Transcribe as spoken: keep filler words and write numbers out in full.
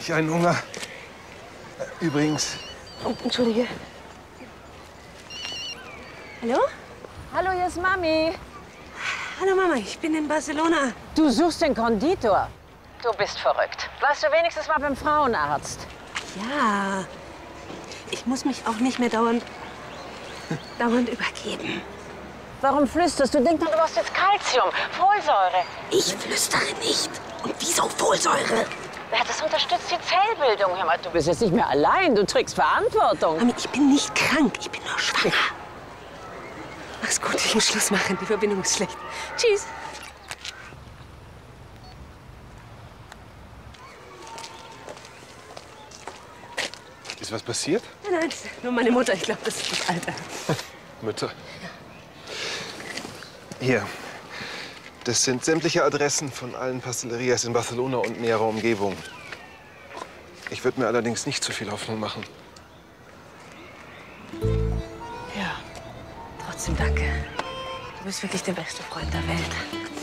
solch einen Hunger. Übrigens... Oh, entschuldige. Hallo? Hallo, hier ist Mami. Hallo Mama, ich bin in Barcelona. Du suchst den Konditor. Du bist verrückt. Warst du wenigstens mal beim Frauenarzt? Ja, ich muss mich auch nicht mehr dauernd, dauernd übergeben. Warum flüsterst du? Denk doch, du brauchst jetzt Kalzium, Folsäure. Ich flüstere nicht. Und wieso Folsäure? Ja, das unterstützt die Zellbildung. Hör mal, du bist jetzt nicht mehr allein, du trägst Verantwortung. Mami, ich bin nicht krank, ich bin nur schwanger. Mach's gut, ich muss Schluss machen, die Verbindung ist schlecht. Tschüss. Ist was passiert? Nein, nein, das ist nur meine Mutter. Ich glaube, das ist das Alter. Mutter. Hier. Das sind sämtliche Adressen von allen Pastelerías in Barcelona und näherer Umgebung. Ich würde mir allerdings nicht zu viel Hoffnung machen. Ja, trotzdem danke. Du bist wirklich der beste Freund der Welt.